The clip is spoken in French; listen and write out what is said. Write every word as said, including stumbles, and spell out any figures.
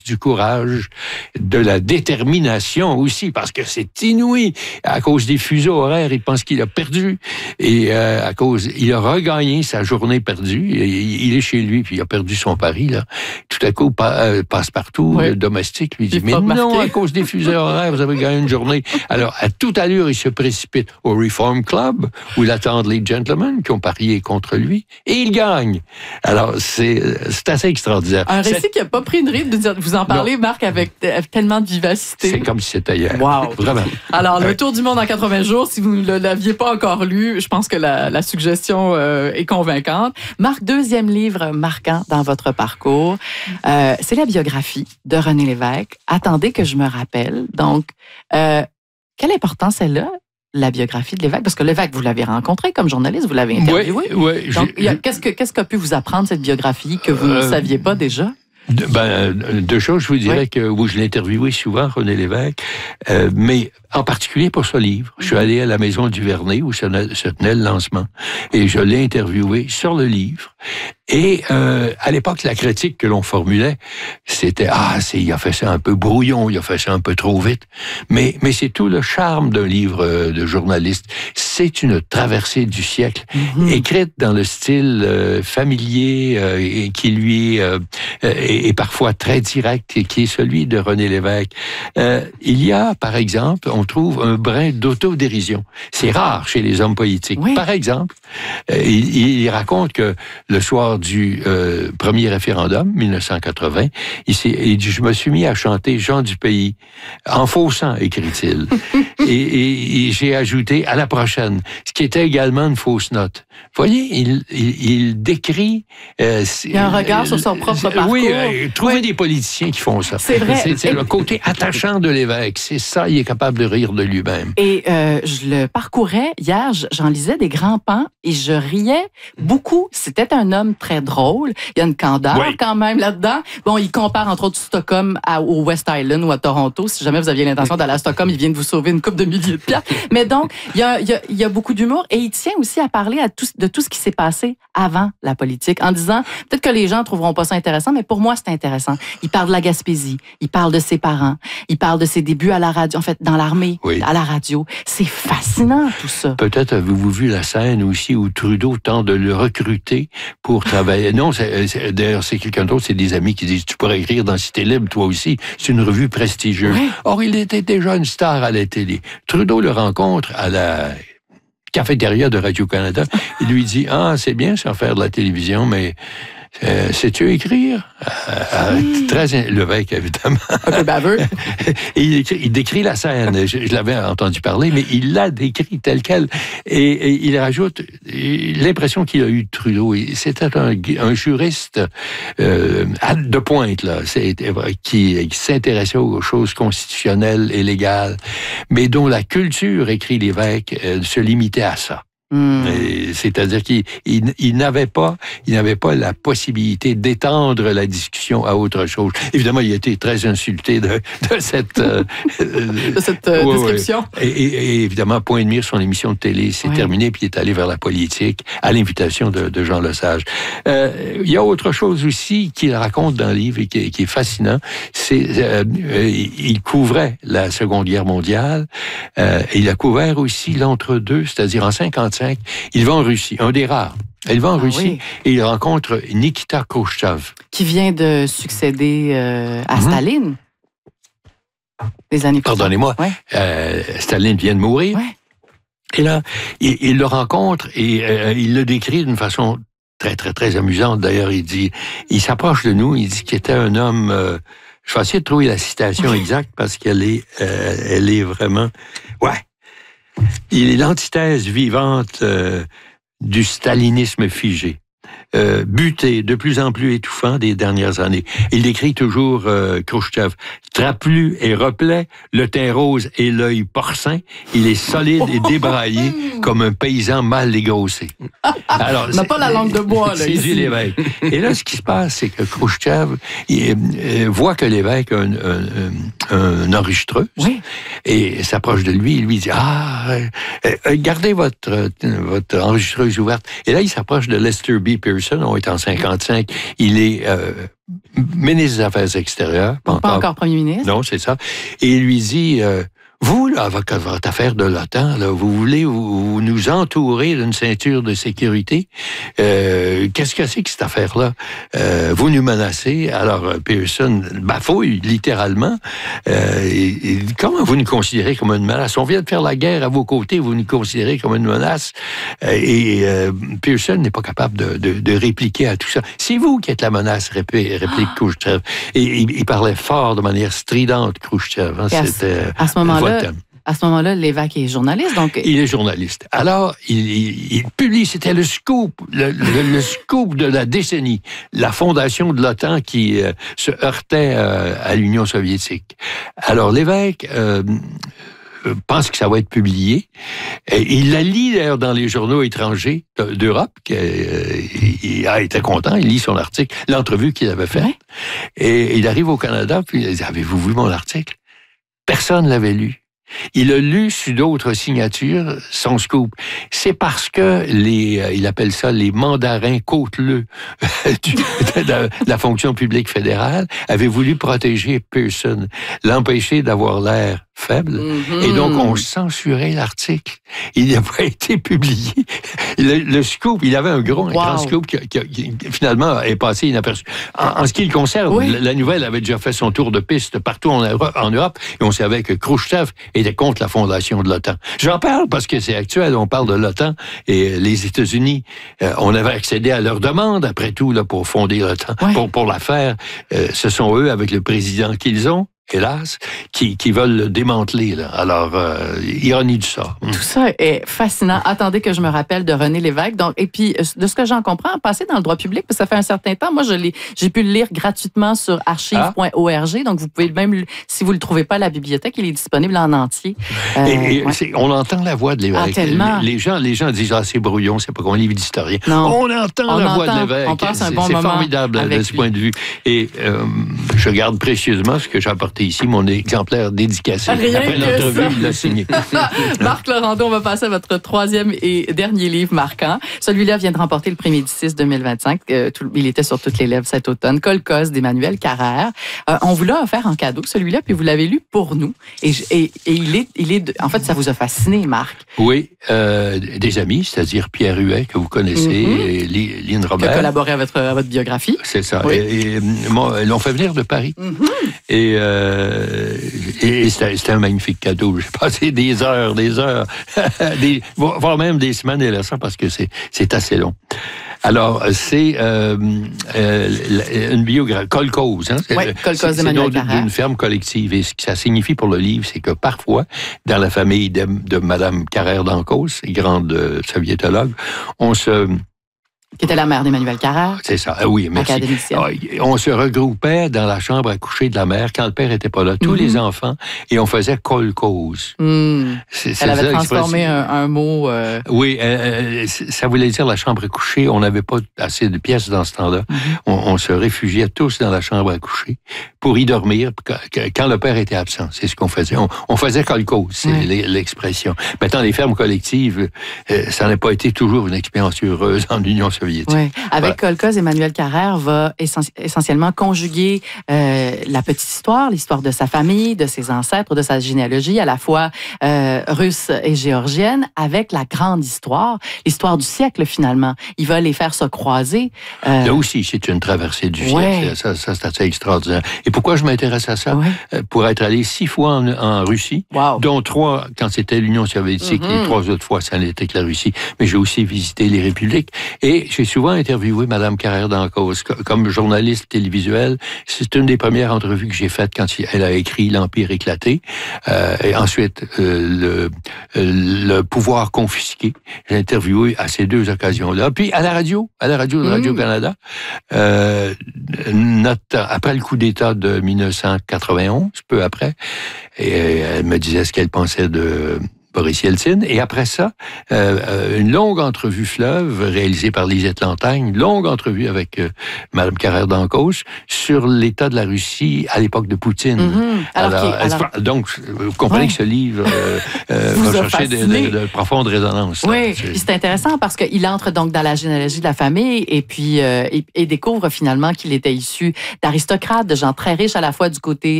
du courage, de la détermination aussi, parce que c'est inouï. À cause des fuseaux horaires, il pense qu'il a perdu. Et euh, à cause, il a regagné sa journée perdue. Il, il est chez lui, puis il a perdu son pari, là. Tout à coup, pa, euh, Passe-Partout, oui. le domestique, lui dit, mais non, marqué. À cause des fuseaux horaires, vous avez gagné une journée. Alors, à toute allure, il se précipite au Reform Club, où l'attendent les gentlemen qui ont parié contre lui, et il gagne. Alors, c'est, c'est assez extraordinaire. Un récit c'est... qui n'a pas pris une ride de dire, vous en parlez, non. Marc, avec tellement de vivacité. C'est comme si c'était hier. Wow. Vraiment. Alors, le Tour du monde en quatre-vingts jours, si vous ne l'aviez pas encore lu, je pense que la, la suggestion euh, est convaincante. Marc, deuxième livre marquant dans votre parcours, euh, c'est la biographie de René Lévesque. Attendez que je me rappelle. Donc, euh, quelle importance elle a, la biographie de Lévesque? Parce que Lévesque, vous l'avez rencontré comme journaliste, vous l'avez interviewé. Oui, oui. Donc, y a, qu'est-ce, que, qu'est-ce qu'a pu vous apprendre cette biographie que vous euh, ne saviez pas déjà? De, ben, deux choses, je vous dirais oui. que oui, je l'ai interviewé souvent, René Lévesque, euh, mais en particulier pour ce livre. Je suis allé à la Maison du Vernet où se tenait le lancement et je l'ai interviewé sur le livre. Et euh, à l'époque, la critique que l'on formulait, c'était « Ah, c'est, il a fait ça un peu brouillon, il a fait ça un peu trop vite. » Mais, mais c'est tout le charme d'un livre de journaliste. C'est une traversée du siècle, mm-hmm. écrite dans le style euh, familier euh, et qui lui euh, est, est parfois très direct et qui est celui de René Lévesque. Euh, il y a, par exemple, on trouve un brin d'autodérision. C'est rare chez les hommes politiques. Oui. Par exemple, euh, il, il raconte que le soir du euh, premier référendum, dix-neuf cent quatre-vingts, il, s'est, il dit « Je me suis mis à chanter Jean du Pays, en faussant, écrit-il. et, et, et j'ai ajouté à la prochaine, ce qui était également une fausse note. » Vous voyez, il, il, il décrit... Euh, il y a un regard euh, sur son propre parcours. Oui, euh, trouvez oui. des politiciens qui font ça. C'est vrai. C'est, c'est le côté attachant de Lévesque. C'est ça, il est capable de rire de lui-même. Et euh, je le parcourais hier, j'en lisais des grands pans et je riais beaucoup. C'était un homme très drôle. Il y a une candeur oui. quand même là-dedans. Bon, il compare entre autres Stockholm à, au West Island ou à Toronto. Si jamais vous aviez l'intention d'aller à Stockholm, il vient de vous sauver une coupe de milliers de piastres. Mais donc, il y a, il y a, il y a beaucoup d'humour et il tient aussi à parler à tout, de tout ce qui s'est passé avant la politique en disant, peut-être que les gens trouveront pas ça intéressant, mais pour moi, c'est intéressant. Il parle de la Gaspésie, il parle de ses parents, il parle de ses débuts à la radio, en fait, dans l'armée, oui. à la radio. C'est fascinant, tout ça. Peut-être avez-vous vu la scène aussi où Trudeau tente de le recruter pour travailler. Non, c'est, c'est, d'ailleurs, c'est quelqu'un d'autre, c'est des amis qui disent, tu pourrais écrire dans Cité Libre, toi aussi. C'est une revue prestigieuse. Oui. Or, il était déjà une star à la télé. Trudeau le rencontre à la cafétéria de Radio-Canada. Il lui dit, ah, c'est bien sans faire de la télévision, mais euh, sais-tu écrire? Euh, mmh. Très Lévesque, évidemment. Un peu baveux. il, il décrit la scène. Je, je l'avais entendu parler, mais il l'a décrit telle quelle. Et, et il rajoute l'impression qu'il a eu de Trudeau. C'était un, un juriste euh, de pointe, là, c'est, qui, qui s'intéressait aux choses constitutionnelles et légales, mais dont la culture, écrit Lévesque, euh, se limitait à ça. Mmh. C'est-à-dire qu'il il, il n'avait pas, il n'avait pas la possibilité d'étendre la discussion à autre chose. Évidemment, il a été très insulté de, de cette, euh, de cette euh, ouais, description. Ouais. Et, et, et évidemment, point de mire, son émission de télé s'est ouais. terminée, puis il est allé vers la politique à l'invitation de, de Jean Lesage. Euh, il y a autre chose aussi qu'il raconte dans le livre et qui, qui est fascinant. C'est, euh, il couvrait la Seconde Guerre mondiale. Euh, et il a couvert aussi l'entre-deux, c'est-à-dire en cinquante-cinq. Il va en Russie, un des rares. Il va en ah, Russie oui. et il rencontre Nikita Khrouchtchev. Qui vient de succéder euh, à mm-hmm. Staline. Des années plus tard. Pardonnez-moi, ouais. euh, Staline vient de mourir. Ouais. Et là, il, il le rencontre et euh, il le décrit d'une façon très, très, très amusante. D'ailleurs, il dit, il s'approche de nous, il dit qu'il était un homme... Euh, je vais essayer de trouver la citation exacte parce qu'elle est, euh, elle est vraiment... Ouais. Il est l'antithèse vivante euh, du stalinisme figé, euh, buté, de plus en plus étouffant des dernières années. Il décrit toujours euh, Khrouchtchev, trapu et replet, le teint rose et l'œil porcin, il est solide et débraillé comme un paysan mal dégrossé. Alors, on n'a pas la langue de bois, là, c'est du Lévesque. Et là, ce qui se passe, c'est que Khrouchtchev il, euh, voit que Lévesque a un, un, un enregistreuse oui. et s'approche de lui. Il lui dit « Ah, euh, euh, gardez votre, euh, votre enregistreuse ouverte. » Et là, il s'approche de Lester B. Pearson. On est en cinquante-cinq. Il est euh, ministre des Affaires extérieures. Pas, pas encore premier ministre. Non, c'est ça. Et il lui dit... Euh, Vous, là, avec votre affaire de l'OTAN, là, vous voulez vous, vous nous entourer d'une ceinture de sécurité. Euh, qu'est-ce que c'est que cette affaire-là? Euh, vous nous menacez. Alors, Pearson bafouille, littéralement. Euh, et, et, comment vous nous considérez comme une menace? On vient de faire la guerre à vos côtés, vous nous considérez comme une menace. Euh, et euh, Pearson n'est pas capable de, de, de répliquer à tout ça. C'est vous qui êtes la menace, réplique, réplique ah. Khrouchtchev. Et il, il parlait fort, de manière stridente, Khrouchtchev. Hein, c'était, à ce moment-là, À ce moment-là, Lévesque est journaliste, donc... Il est journaliste. Alors, il, il, il publie, c'était le scoop, le, le, le scoop de la décennie, la fondation de l'OTAN qui euh, se heurtait euh, à l'Union soviétique. Alors, Lévesque euh, pense que ça va être publié. Et il la lit, d'ailleurs, dans les journaux étrangers d'Europe. Euh, il a été content, il lit son article, l'entrevue qu'il avait faite. Ouais. Et il arrive au Canada, puis il dit « Avez-vous vu mon article? » Personne ne l'avait lu. Il a lu sous d'autres signatures son scoop. C'est parce que les, il appelle ça les mandarins côteleux de, de la fonction publique fédérale avaient voulu protéger Pearson, l'empêcher d'avoir l'air faible. Mm-hmm. Et donc, on censurait l'article. Il n'a pas été publié. Le, le scoop, il avait un gros, un wow. grand scoop qui, qui, qui, finalement, est passé inaperçu. En, en ce qui le concerne, oui. la, la nouvelle avait déjà fait son tour de piste partout en, en Europe et on savait que Khrouchtchev était contre la fondation de l'OTAN. J'en parle parce que c'est actuel. On parle de l'OTAN et les États-Unis, euh, on avait accédé à leur demande, après tout, là, pour fonder l'OTAN, oui. pour, pour la faire. Euh, ce sont eux, avec le président qu'ils ont, hélas, qui, qui veulent le démanteler. Là. Alors, euh, ironie du sort. Tout ça est fascinant. Attendez que je me rappelle de René Lévesque. Donc, et puis, de ce que j'en comprends, passer dans le droit public, parce que ça fait un certain temps, moi, je l'ai, j'ai pu le lire gratuitement sur archive point org. Ah. Donc, vous pouvez même, si vous ne le trouvez pas à la bibliothèque, il est disponible en entier. Euh, et, et ouais. On entend la voix de Lévesque. Ah, les, les, gens, les gens disent, ah, c'est brouillon, c'est pas qu'on livre d'historien. Non. On entend on la entend, voix de Lévesque. On passe un bon c'est moment formidable de ce lui. point de vue. Et euh, je garde précieusement ce que j'ai apporté ici, mon exemplaire dédicacé. Rien Après l'entrevue, il l'a signé. Marc Laurendeau, on va passer à votre troisième et dernier livre marquant. Celui-là vient de remporter le prix Médicis deux mille vingt-cinq. Euh, tout, il était sur toutes les lèvres cet automne. Kolkhoz d'Emmanuel Carrère. Euh, on vous l'a offert en cadeau, celui-là, puis vous l'avez lu pour nous. Et, et, et il est, il est de, en fait, ça vous a fasciné, Marc. Oui, euh, des amis, c'est-à-dire Pierre Huet, que vous connaissez, mm-hmm. et Lynn Robert. Qui a collaboré à votre, à votre biographie. C'est ça. Oui. Et, et moi, ils l'ont fait venir de Paris. Mm-hmm. Et... Euh, Et c'était, c'était un magnifique cadeau. J'ai passé des heures, des heures, des, voire même des semaines et là ça parce que c'est, c'est assez long. Alors, c'est euh, euh, une biographie, Kolkhoz. Hein? Oui, Kolkhoz d'Emmanuel Carrère. C'est d'une ferme collective. Et ce que ça signifie pour le livre, c'est que parfois, dans la famille de, de Mme Carrère d'Ancos, grande euh, soviétologue, on se... Qui était la mère d'Emmanuel Carrère. C'est ça, oui, merci. On se regroupait dans la chambre à coucher de la mère quand le père n'était pas là, tous mm-hmm. les enfants, et on faisait kolkhoz. Mm. C'est, c'est Elle avait ça, transformé un, un mot... Euh... Oui, euh, ça voulait dire la chambre à coucher. On n'avait pas assez de pièces dans ce temps-là. Mm-hmm. On, on se réfugiait tous dans la chambre à coucher pour y dormir quand le père était absent. C'est ce qu'on faisait. On, on faisait kolkhoz, c'est mm. l'expression. Maintenant, les fermes collectives, euh, ça n'a pas été toujours une expérience heureuse en Union soviétique. Oui. Avec voilà. Kolkhoz, Emmanuel Carrère va essentiellement conjuguer euh, la petite histoire, l'histoire de sa famille, de ses ancêtres, de sa généalogie, à la fois euh, russe et géorgienne, avec la grande histoire, l'histoire du siècle finalement. Il va les faire se croiser. Euh... Là aussi, c'est une traversée du ouais. siècle. Ça, ça, c'est assez extraordinaire. Et pourquoi je m'intéresse à ça? Ouais. Pour être allé six fois en, en Russie, wow. dont trois quand c'était l'Union soviétique, mm-hmm. les trois autres fois, ça n'était que la Russie. Mais j'ai aussi visité les républiques. Et j'ai souvent interviewé Mme Carrère d'Ancos comme journaliste télévisuelle. C'est une des premières entrevues que j'ai faites quand elle a écrit L'Empire éclaté. Euh, et ensuite, euh, le, le pouvoir confisqué. J'ai interviewé à ces deux occasions-là. Puis à la radio, à la radio de Radio-Canada, euh, notre, après le coup d'État de dix-neuf cent quatre-vingt-onze, peu après, et elle me disait ce qu'elle pensait de... Boris Yeltsin. Et après ça, euh, une longue entrevue fleuve réalisée par Lisette Lantagne, une longue entrevue avec euh, Mme Carrère d'Ancos sur l'état de la Russie à l'époque de Poutine. Mm-hmm. Alors, alors, alors, alors, donc, vous comprenez ouais. que ce livre euh, euh, va chercher de, de, de profondes résonances. Oui, puis c'est intéressant parce qu'il entre donc dans la généalogie de la famille et puis euh, et, et découvre finalement qu'il était issu d'aristocrates, de gens très riches à la fois du côté